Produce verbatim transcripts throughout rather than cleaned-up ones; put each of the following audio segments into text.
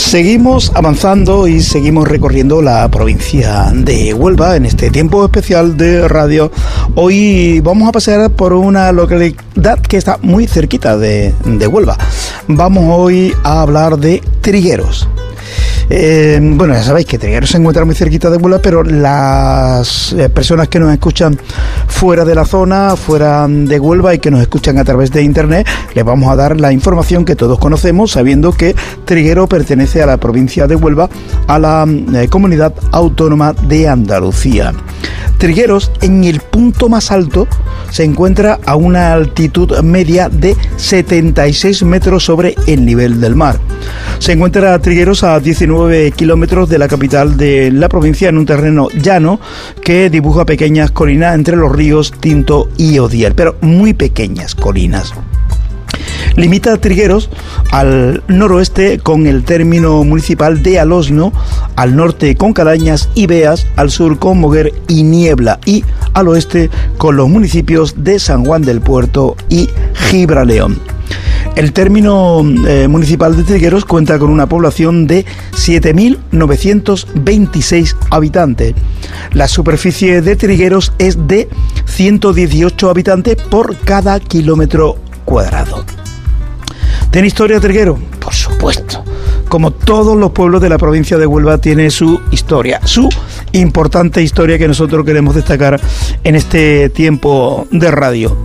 Seguimos avanzando y seguimos recorriendo la provincia de Huelva en este tiempo especial de radio. Hoy vamos a pasear por una localidad que está muy cerquita de, de Huelva. Vamos hoy a hablar de Trigueros. Eh, bueno, ya sabéis que Trigueros se encuentra muy cerquita de Huelva, pero las eh, personas que nos escuchan fuera de la zona, fuera de Huelva y que nos escuchan a través de internet, les vamos a dar la información que todos conocemos, sabiendo que Trigueros pertenece a la provincia de Huelva, a la eh, comunidad autónoma de Andalucía. Trigueros, en el punto más alto, se encuentra a una altitud media de setenta y seis metros sobre el nivel del mar. Se encuentra Trigueros a diecinueve kilómetros de la capital de la provincia, en un terreno llano que dibuja pequeñas colinas entre los ríos Tinto y Odiel, pero muy pequeñas colinas. Limita Trigueros al noroeste con el término municipal de Alosno, al norte con Calañas y Beas, al sur con Moguer y Niebla y al oeste con los municipios de San Juan del Puerto y Gibraleón. El término eh, municipal de Trigueros cuenta con una población de siete mil novecientos veintiséis habitantes. La superficie de Trigueros es de ciento dieciocho habitantes por cada kilómetro cuadrado. ¿Tiene historia Trigueros? Por supuesto. Como todos los pueblos de la provincia de Huelva, tiene su historia, su importante historia que nosotros queremos destacar en este tiempo de radio.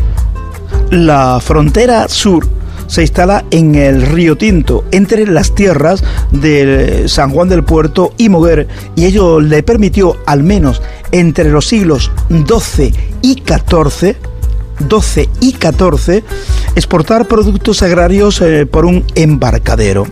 La frontera sur se instala en el río Tinto, entre las tierras de San Juan del Puerto y Moguer, y ello le permitió, al menos entre los siglos doce y catorce, doce y catorce, exportar productos agrarios eh, por un embarcadero.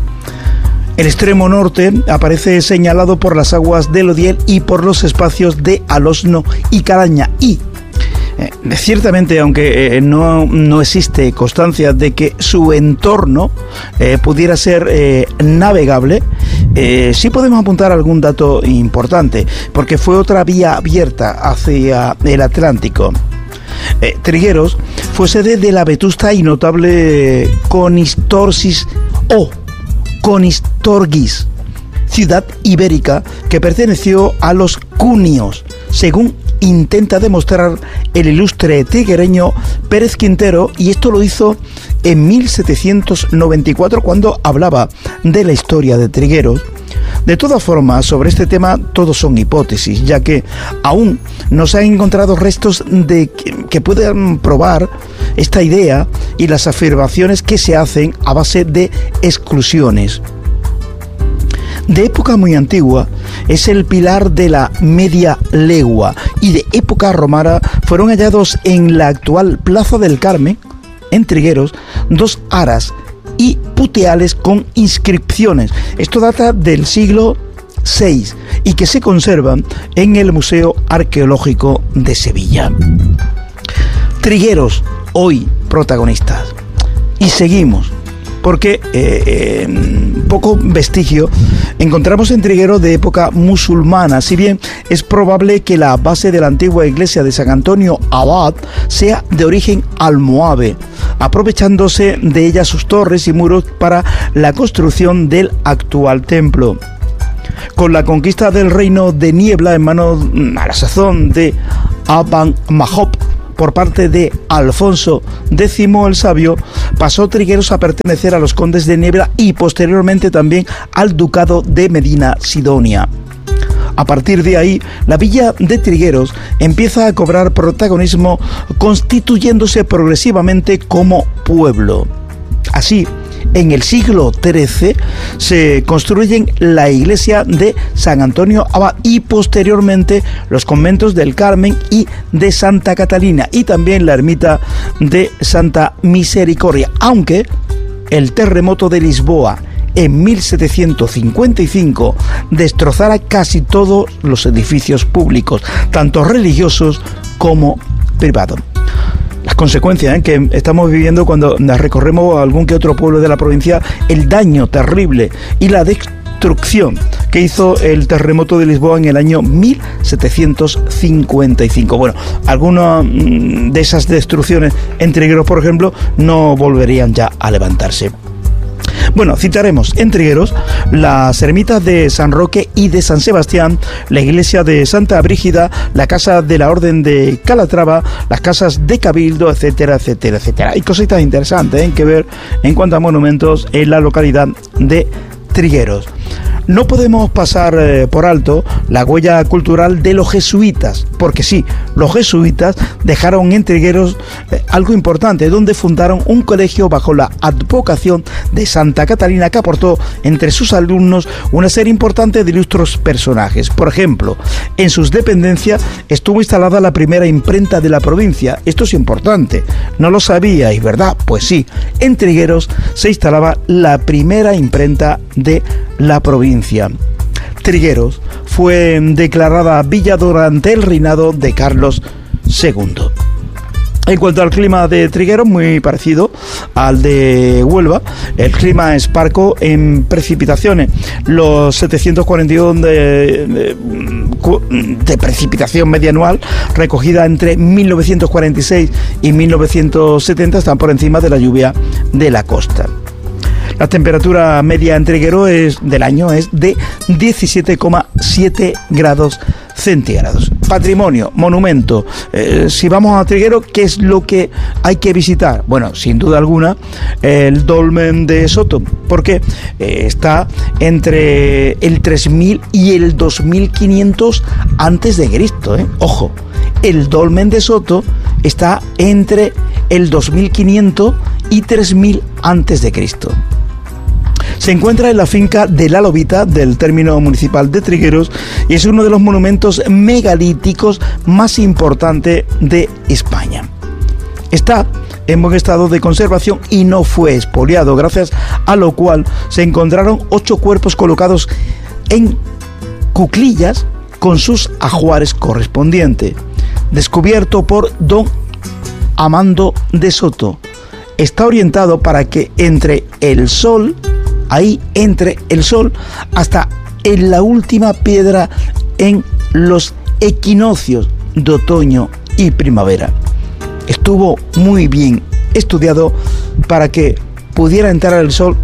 El extremo norte aparece señalado por las aguas del Odiel y por los espacios de Alosno y Calaña, y eh, ciertamente, aunque eh, no, no existe constancia de que su entorno eh, pudiera ser eh, navegable, eh, sí podemos apuntar algún dato importante, porque fue otra vía abierta hacia el Atlántico. Eh, Trigueros fue sede de la vetusta y notable Conistorsis o Conistorgis, ciudad ibérica que perteneció a los cunios, según intenta demostrar el ilustre triguereño Pérez Quintero, y esto lo hizo en mil setecientos noventa y cuatro cuando hablaba de la historia de Trigueros. De todas formas, sobre este tema todos son hipótesis, ya que aún no se han encontrado restos de que, que puedan probar esta idea y las afirmaciones que se hacen a base de exclusiones. De época muy antigua, es el pilar de la media legua, y de época romana fueron hallados en la actual Plaza del Carmen, en Trigueros, dos aras y puteales con inscripciones. Esto data del siglo seis y que se conservan en el Museo Arqueológico de Sevilla. Trigueros, hoy protagonistas. Y seguimos, porque eh, eh, poco vestigio encontramos en Trigueros de época musulmana, si bien es probable que la base de la antigua iglesia de San Antonio Abad sea de origen almohave, aprovechándose de ella sus torres y muros para la construcción del actual templo. Con la conquista del reino de Niebla en manos a la sazón de Aban Mahop por parte de Alfonso décimo el Sabio, pasó Trigueros a pertenecer a los condes de Niebla y posteriormente también al ducado de Medina Sidonia. A partir de ahí, la villa de Trigueros empieza a cobrar protagonismo, constituyéndose progresivamente como pueblo. Así, en el siglo trece se construyen la iglesia de San Antonio Abad y posteriormente los conventos del Carmen y de Santa Catalina, y también la ermita de Santa Misericordia, aunque el terremoto de Lisboa en mil setecientos cincuenta y cinco destrozara casi todos los edificios públicos, tanto religiosos como privados. Las consecuencias ¿eh? que estamos viviendo cuando recorremos algún que otro pueblo de la provincia, el daño terrible y la destrucción que hizo el terremoto de Lisboa en el año mil setecientos cincuenta y cinco. Bueno, algunas de esas destrucciones en Trigueros, por ejemplo, no volverían ya a levantarse. Bueno, citaremos en Trigueros las ermitas de San Roque y de San Sebastián, la iglesia de Santa Brígida, la casa de la Orden de Calatrava, las casas de Cabildo, etcétera, etcétera, etcétera. Hay cositas interesantes ¿eh? que ver en cuanto a monumentos en la localidad de Trigueros. No podemos pasar eh, por alto la huella cultural de los jesuitas, porque sí, los jesuitas dejaron en Trigueros eh, algo importante, donde fundaron un colegio bajo la advocación de Santa Catalina, que aportó entre sus alumnos una serie importante de ilustres personajes. Por ejemplo, en sus dependencias estuvo instalada la primera imprenta de la provincia. Esto es importante, no lo sabíais, ¿verdad? Pues sí, en Trigueros se instalaba la primera imprenta de la provincia. Trigueros fue declarada villa durante el reinado de Carlos segundo. En cuanto al clima de Trigueros, muy parecido al de Huelva. El clima es parco en precipitaciones. Los setecientos cuarenta y uno de, de, de precipitación media anual, recogida entre mil novecientos cuarenta y seis y mil novecientos setenta, están por encima de la lluvia de la costa. La temperatura media en Trigueros es, del año es de diecisiete coma siete grados centígrados. Patrimonio, monumento. Eh, si vamos a Trigueros, ¿qué es lo que hay que visitar? Bueno, sin duda alguna, el dolmen de Soto, porque eh, está entre el tres mil y el dos mil quinientos antes de Cristo. ¿eh? Ojo, el dolmen de Soto está entre el dos mil quinientos y tres mil antes de Cristo. Se encuentra en la finca de La Lobita del término municipal de Trigueros y es uno de los monumentos megalíticos más importantes de España. Está en buen estado de conservación y no fue expoliado, gracias a lo cual se encontraron ocho cuerpos colocados en cuclillas con sus ajuares correspondientes, descubierto por don Amando de Soto. Está orientado para que entre el sol Ahí entre el sol hasta en la última piedra en los equinoccios de otoño y primavera. Estuvo muy bien estudiado para que pudiera entrar el sol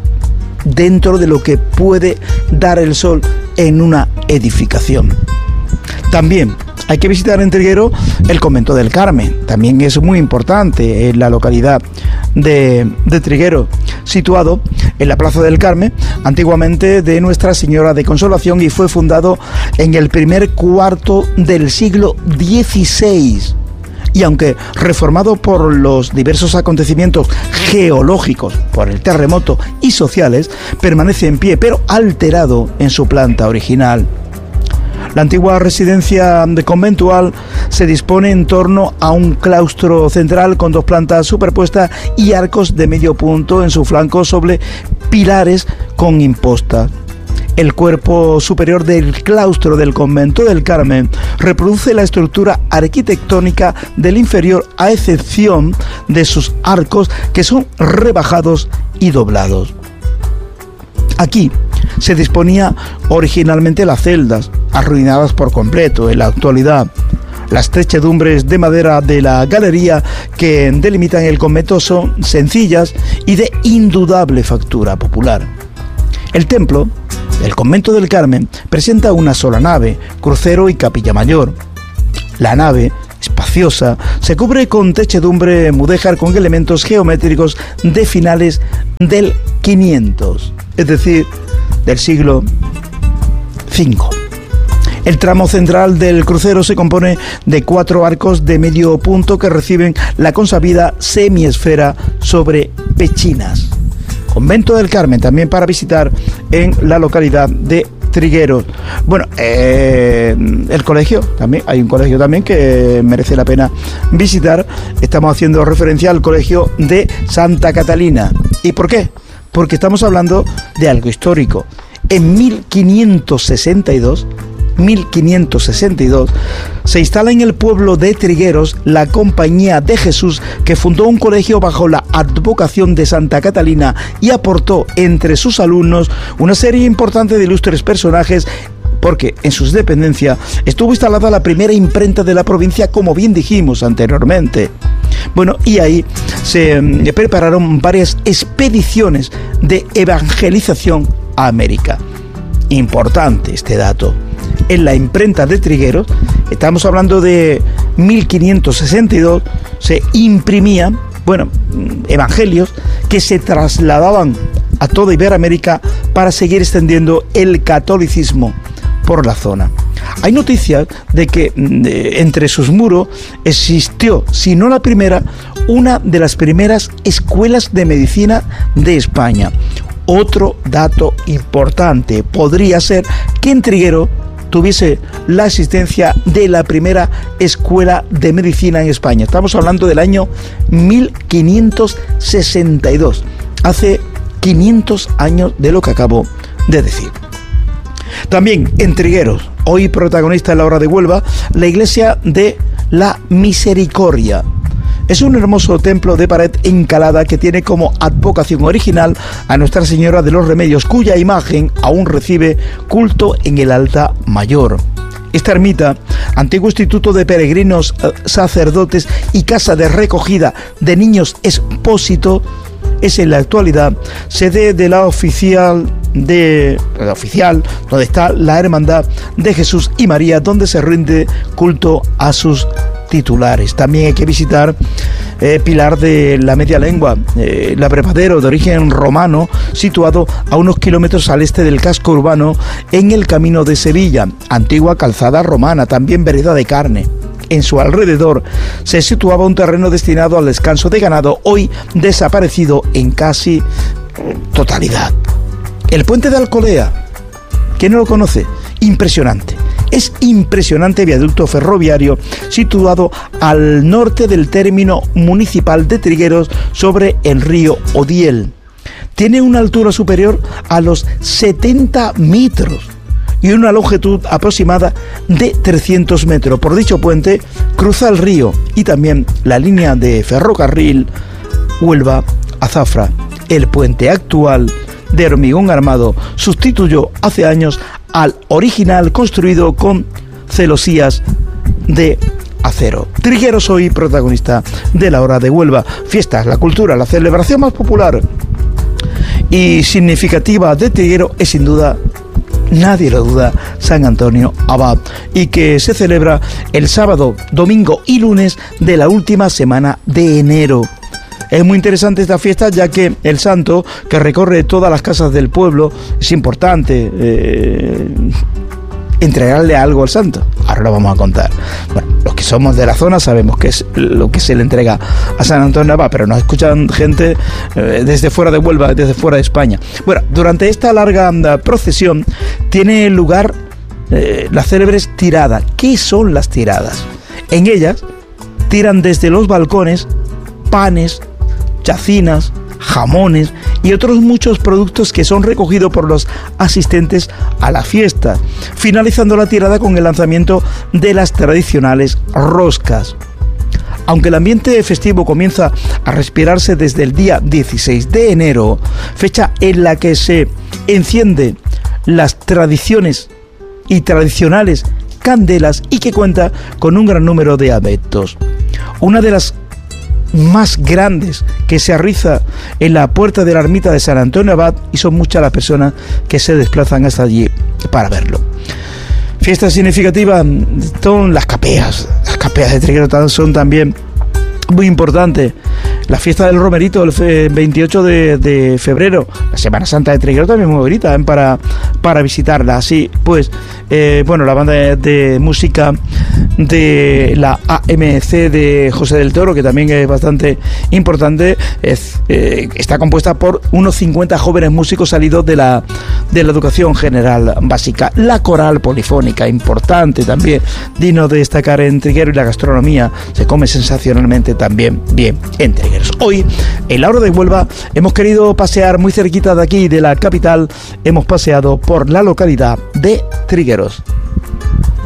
dentro de lo que puede dar el sol en una edificación. También hay que visitar en Trigueros el convento del Carmen, también es muy importante en la localidad de, de Trigueros, situado en la Plaza del Carmen, antiguamente de Nuestra Señora de Consolación, y fue fundado en el primer cuarto del siglo dieciséis. Y aunque reformado por los diversos acontecimientos geológicos, por el terremoto y sociales, permanece en pie, pero alterado en su planta original. La antigua residencia conventual se dispone en torno a un claustro central con dos plantas superpuestas y arcos de medio punto en su flanco sobre pilares con impostas. El cuerpo superior del claustro del convento del Carmen reproduce la estructura arquitectónica del inferior, a excepción de sus arcos, que son rebajados y doblados. Aquí se disponía originalmente las celdas, arruinadas por completo en la actualidad. Las trechedumbres de madera de la galería que delimitan el convento son sencillas y de indudable factura popular. El templo, el convento del Carmen, presenta una sola nave, crucero y capilla mayor. La nave, espaciosa, se cubre con techedumbre mudéjar con elementos geométricos de finales del quinientos, es decir, del siglo cinco. El tramo central del crucero se compone de cuatro arcos de medio punto que reciben la consabida semiesfera sobre pechinas. Convento del Carmen, también para visitar en la localidad de Trigueros. Bueno, eh, el colegio, también hay un colegio también que merece la pena visitar. Estamos haciendo referencia al colegio de Santa Catalina. ¿Y por qué? Porque estamos hablando de algo histórico. En mil quinientos sesenta y dos se instala en el pueblo de Trigueros la Compañía de Jesús, que fundó un colegio bajo la advocación de Santa Catalina y aportó entre sus alumnos una serie importante de ilustres personajes. porque en sus dependencias estuvo instalada la primera imprenta de la provincia, como bien dijimos anteriormente. Bueno, y ahí se eh, prepararon varias expediciones de evangelización a América. Importante este dato. En la imprenta de Trigueros, estamos hablando de mil quinientos sesenta y dos, se imprimían, bueno, evangelios que se trasladaban a toda Iberoamérica para seguir extendiendo el catolicismo por la zona. Hay noticias de que de, entre sus muros existió, si no la primera, una de las primeras escuelas de medicina de España. Otro dato importante podría ser que en Trigueros tuviese la existencia de la primera escuela de medicina en España. Estamos hablando del año mil quinientos sesenta y dos, hace quinientos años de lo que acabo de decir. También en Trigueros, hoy protagonista en la hora de Huelva, la iglesia de la Misericordia. Es un hermoso templo de pared encalada que tiene como advocación original a Nuestra Señora de los Remedios, cuya imagen aún recibe culto en el altar mayor. Esta ermita, antiguo instituto de peregrinos, sacerdotes y casa de recogida de niños expósito, es en la actualidad sede de la oficial de la oficial donde está la Hermandad de Jesús y María, donde se rinde culto a sus titulares. También hay que visitar eh, Pilar de la Media Lengua, eh, el abrevadero de origen romano, situado a unos kilómetros al este del casco urbano en el camino de Sevilla, antigua calzada romana, también vereda de carne. En su alrededor se situaba un terreno destinado al descanso de ganado, hoy desaparecido en casi totalidad. El puente de Alcolea, ¿quién no lo conoce? Impresionante. Es impresionante viaducto ferroviario situado al norte del término municipal de Trigueros sobre el río Odiel. Tiene una altura superior a los setenta metros y una longitud aproximada de trescientos metros. Por dicho puente cruza el río y también la línea de ferrocarril Huelva a Zafra. El puente actual de hormigón armado sustituyó hace años al original construido con celosías de acero. Trigueros hoy protagonista de la hora de Huelva. Fiestas, la cultura, la celebración más popular y significativa de Trigueros es sin duda, nadie lo duda, San Antonio Abad, y que se celebra el sábado, domingo y lunes de la última semana de enero. Es muy interesante esta fiesta, ya que el santo, que recorre todas las casas del pueblo, es importante eh, entregarle algo al santo. Ahora lo vamos a contar. Bueno, los que somos de la zona sabemos qué es lo que se le entrega a San Antonio Abad, pero nos escuchan gente eh, desde fuera de Huelva, desde fuera de España. Bueno, durante esta larga procesión tiene lugar eh, las célebres tiradas. ¿Qué son las tiradas? En ellas tiran desde los balcones panes, chacinas, jamones y otros muchos productos que son recogidos por los asistentes a la fiesta, finalizando la tirada con el lanzamiento de las tradicionales roscas. Aunque el ambiente festivo comienza a respirarse desde el día dieciséis de enero, fecha en la que se encienden las tradiciones y tradicionales candelas y que cuenta con un gran número de adeptos. Una de las más grandes que se arriza en la puerta de la ermita de San Antonio Abad, y son muchas las personas que se desplazan hasta allí para verlo. Fiestas significativas son las capeas. Las capeas de Trigueros son también muy importantes. La fiesta del Romerito el veintiocho de febrero, la Semana Santa de Trigueros también muy bonita, ¿eh? para, para visitarla. Así pues, eh, bueno, la banda de, de música de la A M C de José del Toro, que también es bastante importante, es, eh, está compuesta por unos cincuenta jóvenes músicos salidos de la, de la educación general básica. La coral polifónica, importante también, digno de destacar en Trigueros, y la gastronomía se come sensacionalmente también bien en Trigueros. Hoy, en la hora de Huelva, hemos querido pasear muy cerquita de aquí, de la capital, hemos paseado por la localidad de Trigueros.